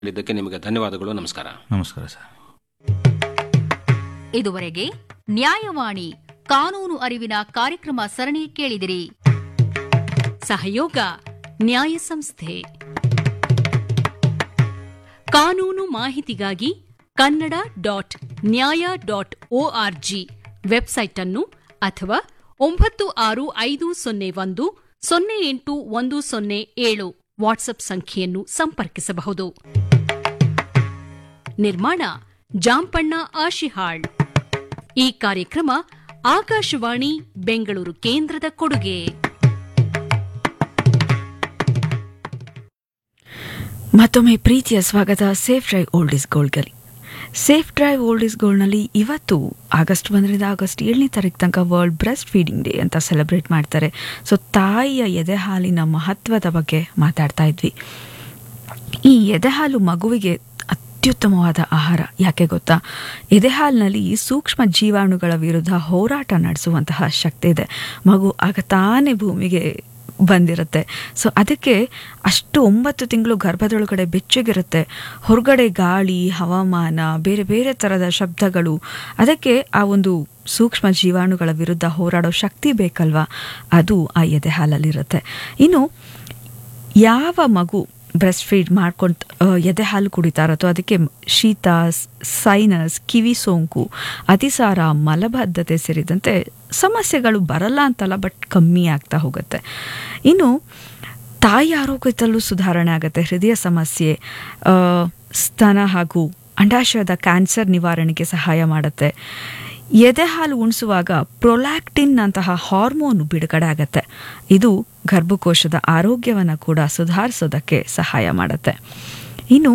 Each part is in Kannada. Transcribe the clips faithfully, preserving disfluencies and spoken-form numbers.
ಇದಕ್ಕೆ ನಿಮಗೆ ಧನ್ಯವಾದಗಳು. ನಮಸ್ಕಾರ. ನಮಸ್ಕಾರ ಸರ್. ಇದುವರೆಗೆ ನ್ಯಾಯವಾಣಿ ಕಾನೂನು ಅರಿವಿನ ಕಾರ್ಯಕ್ರಮ ಸರಣಿ ಕೇಳಿದಿರಿ. ಸಹಯೋಗ ನ್ಯಾಯ ಸಂಸ್ಥೆ. ಕಾನೂನು ಮಾಹಿತಿಗಾಗಿ ಕನ್ನಡ ಡಾಟ್ ನ್ಯಾಯ ಡಾಟ್ ಒಆರ್ಜಿ ವೆಬ್ಸೈಟ್ ಅನ್ನು ಅಥವಾ ಒಂಬತ್ತು ಆರು ಐದು ಸೊನ್ನೆ ಒಂದು ಸೊನ್ನೆ ಎಂಟು ಒಂದು ಸೊನ್ನೆ ಏಳು ವಾಟ್ಸ್ಆಪ್ ಸಂಖ್ಯೆಯನ್ನು ಸಂಪರ್ಕಿಸಬಹುದು. ನಿರ್ಮಾಣ ಜಾಂಪಣ್ಣ ಆಶಿಹಾಳ್. ಈ ಕಾರ್ಯಕ್ರಮ ಆಕಾಶವಾಣಿ ಬೆಂಗಳೂರು ಕೇಂದ್ರದ ಕೊಡುಗೆ. ಮತ್ತೊಮ್ಮೆ ಪ್ರೀತಿಯ ಸ್ವಾಗತ safe drive old is ಗೋಲ್ಡ್ನಲ್ಲಿ. Safe drive old is ಗೋಲ್ಡ್ನಲ್ಲಿ ಇವತ್ತು ಆಗಸ್ಟ್ ಒಂದರಿಂದ ಆಗಸ್ಟ್ ಏಳನೇ ತಾರೀಕು ತನಕ ವರ್ಲ್ಡ್ ಬ್ರೆಸ್ಟ್ ಫೀಡಿಂಗ್ ಡೇ ಅಂತ ಸೆಲೆಬ್ರೇಟ್ ಮಾಡ್ತಾರೆ. ಸೊ ತಾಯಿಯ ಎದೆ ಹಾಲಿನ ಮಹತ್ವದ ಬಗ್ಗೆ ಮಾತಾಡ್ತಾ ಇದ್ವಿ. ಈ ಎದೆ ಹಾಲು ಮಗುವಿಗೆ ಅತ್ಯುತ್ತಮವಾದ ಆಹಾರ. ಯಾಕೆ ಗೊತ್ತಾ? ಎದೆ ಹಾಲಿನಲ್ಲಿ ಸೂಕ್ಷ್ಮ ಜೀವಾಣುಗಳ ವಿರುದ್ಧ ಹೋರಾಟ ನಡೆಸುವಂತಹ ಶಕ್ತಿ ಇದೆ. ಮಗು ಆಗ ತಾನೇ ಭೂಮಿಗೆ ಬಂದಿರುತ್ತೆ. ಸೊ ಅದಕ್ಕೆ ಅಷ್ಟು ಒಂಬತ್ತು ತಿಂಗಳು ಗರ್ಭದೊಳಗಡೆ ಬೆಚ್ಚಗಿರುತ್ತೆ. ಹೊರಗಡೆ ಗಾಳಿ, ಹವಾಮಾನ, ಬೇರೆ ಬೇರೆ ಥರದ ಶಬ್ದಗಳು, ಅದಕ್ಕೆ ಆ ಒಂದು ಸೂಕ್ಷ್ಮ ಜೀವಾಣುಗಳ ವಿರುದ್ಧ ಹೋರಾಡೋ ಶಕ್ತಿ ಬೇಕಲ್ವಾ, ಅದು ಆ ಎದೆ ಹಾಲಲ್ಲಿರುತ್ತೆ. ಇನ್ನು ಯಾವ ಮಗು ಬ್ರೆಸ್ಟ್ ಫೀಡ್ ಮಾಡ್ಕೊಂಡು ಎದೆ ಹಾಲು ಕುಡಿತಾರೋ ಅಥವಾ ಅದಕ್ಕೆ ಶೀತ, ಸೈನಸ್, ಕಿವಿ ಸೋಂಕು, ಅತಿಸಾರ, ಮಲಬದ್ಧತೆ ಸೇರಿದಂತೆ ಸಮಸ್ಯೆಗಳು ಬರಲ್ಲ ಅಂತಲ್ಲ, ಬಟ್ ಕಮ್ಮಿ ಆಗ್ತಾ ಹೋಗುತ್ತೆ. ಇನ್ನು ತಾಯಿ ಆರೋಗ್ಯದಲ್ಲೂ ಸುಧಾರಣೆ ಆಗುತ್ತೆ. ಹೃದಯ ಸಮಸ್ಯೆ, ಸ್ತನ ಹಾಗೂ ಅಂಡಾಶಯದ ಕ್ಯಾನ್ಸರ್ ನಿವಾರಣೆಗೆ ಸಹಾಯ ಮಾಡುತ್ತೆ. ಎದೆ ಹಾಲು ಉಣಿಸುವಾಗ ಪ್ರೊಲ್ಯಾಕ್ಟಿನ್ ಅಂತಹ ಹಾರ್ಮೋನ್ ಬಿಡುಗಡೆ ಆಗುತ್ತೆ. ಇದು ಗರ್ಭಕೋಶದ ಆರೋಗ್ಯವನ್ನು ಕೂಡ ಸುಧಾರಿಸೋದಕ್ಕೆ ಸಹಾಯ ಮಾಡುತ್ತೆ. ಇನ್ನು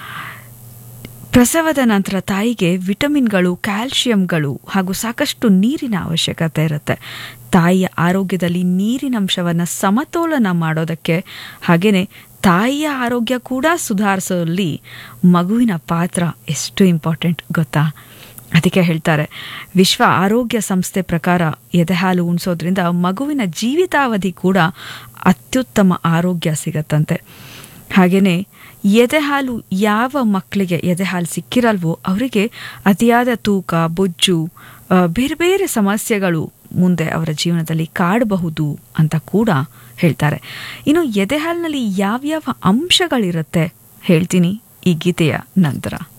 ಪ್ರಸವದ ನಂತರ ತಾಯಿಗೆ ವಿಟಮಿನ್ಗಳು, ಕ್ಯಾಲ್ಶಿಯಂಗಳು ಹಾಗೂ ಸಾಕಷ್ಟು ನೀರಿನ ಅವಶ್ಯಕತೆ ಇರುತ್ತೆ. ತಾಯಿಯ ಆರೋಗ್ಯದಲ್ಲಿ ನೀರಿನಂಶವನ್ನು ಸಮತೋಲನ ಮಾಡೋದಕ್ಕೆ, ಹಾಗೆಯೇ ತಾಯಿಯ ಆರೋಗ್ಯ ಕೂಡ ಸುಧಾರಿಸೋಲ್ಲಿ ಮಗುವಿನ ಪಾತ್ರ ಎಷ್ಟು ಇಂಪಾರ್ಟೆಂಟ್ ಗೊತ್ತಾ? ಅದಕ್ಕೆ ಹೇಳ್ತಾರೆ, ವಿಶ್ವ ಆರೋಗ್ಯ ಸಂಸ್ಥೆ ಪ್ರಕಾರ ಎದೆ ಹಾಲು ಉಣಿಸೋದ್ರಿಂದ ಮಗುವಿನ ಜೀವಿತಾವಧಿ ಕೂಡ ಅತ್ಯುತ್ತಮ ಆರೋಗ್ಯ ಸಿಗತ್ತಂತೆ. ಹಾಗೆಯೇ ಎದೆ ಹಾಲು ಯಾವ ಮಕ್ಕಳಿಗೆ ಎದೆ ಹಾಲು ಸಿಕ್ಕಿರಲ್ವೋ ಅವರಿಗೆ ಅತಿಯಾದ ತೂಕ, ಬೊಜ್ಜು, ಬೇರೆ ಬೇರೆ ಸಮಸ್ಯೆಗಳು ಮುಂದೆ ಅವರ ಜೀವನದಲ್ಲಿ ಕಾಡಬಹುದು ಅಂತ ಕೂಡ ಹೇಳ್ತಾರೆ. ಇನ್ನು ಎದೆ ಹಾಲಿನಲ್ಲಿ ಯಾವ್ಯಾವ ಅಂಶಗಳಿರುತ್ತೆ ಹೇಳ್ತೀನಿ ಈ ಗೀತೆಯ ನಂತರ.